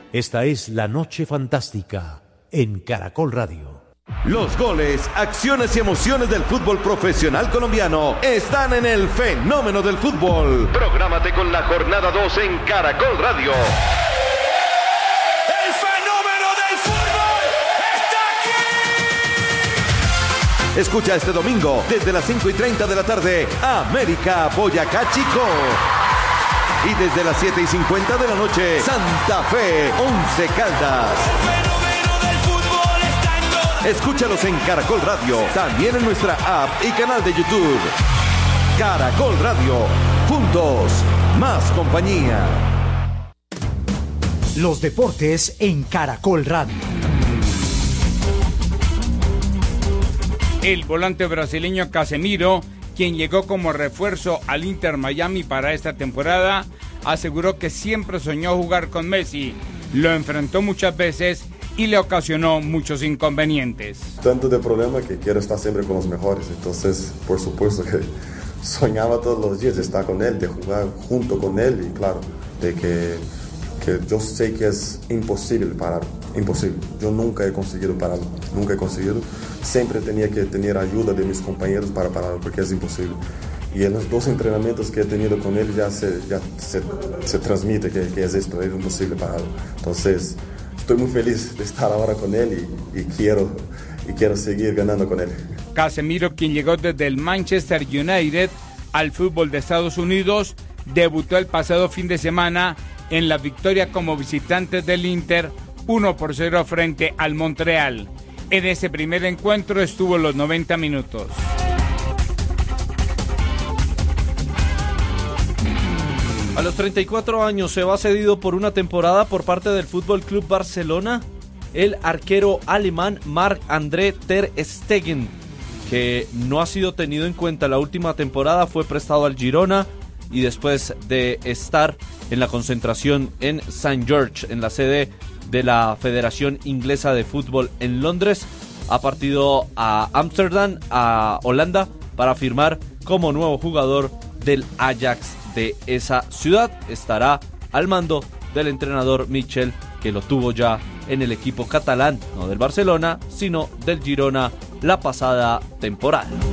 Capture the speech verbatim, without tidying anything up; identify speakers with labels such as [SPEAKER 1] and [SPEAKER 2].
[SPEAKER 1] Esta es La Noche Fantástica en Caracol Radio.
[SPEAKER 2] Los goles, acciones y emociones del fútbol profesional colombiano están en el Fenómeno del Fútbol. Prográmate con la jornada dos en Caracol Radio.
[SPEAKER 3] ¡El Fenómeno del Fútbol está aquí!
[SPEAKER 2] Escucha este domingo desde las cinco y treinta de la tarde América Boyacá Chico. Y desde las siete y cincuenta de la noche Santa Fe Once Caldas. Escúchalos en Caracol Radio, también en nuestra app y canal de YouTube. Caracol Radio, juntos, más compañía.
[SPEAKER 4] Los deportes en Caracol Radio.
[SPEAKER 5] El volante brasileño Casemiro, quien llegó como refuerzo al Inter Miami para esta temporada, aseguró que siempre soñó jugar con Messi. Lo enfrentó muchas veces y le ocasionó muchos inconvenientes.
[SPEAKER 6] Tanto de problema que quiero estar siempre con los mejores, entonces por supuesto que soñaba todos los días de estar con él, de jugar junto con él y claro, de que, que yo sé que es imposible parar, imposible. Yo nunca he conseguido parar, nunca he conseguido, siempre tenía que tener ayuda de mis compañeros para parar porque es imposible. Y en los dos entrenamientos que he tenido con él ya se, ya se, se transmite que, que es esto, es imposible parar. Entonces estoy muy feliz de estar ahora con él y, y, quiero, y quiero seguir ganando con él.
[SPEAKER 5] Casemiro, quien llegó desde el Manchester United al fútbol de Estados Unidos, debutó el pasado fin de semana en la victoria como visitante del Inter uno por cero frente al Montreal. En ese primer encuentro estuvo los noventa minutos.
[SPEAKER 7] A los treinta y cuatro años se va cedido por una temporada por parte del F C Barcelona el arquero alemán Marc-André ter Stegen, que no ha sido tenido en cuenta la última temporada, fue prestado al Girona y después de estar en la concentración en Saint George, en la sede de la Federación Inglesa de Fútbol en Londres, ha partido a Ámsterdam, a Holanda, para firmar como nuevo jugador del Ajax de esa ciudad. Estará al mando del entrenador Michel, que lo tuvo ya en el equipo catalán, no del Barcelona, sino del Girona la pasada temporada.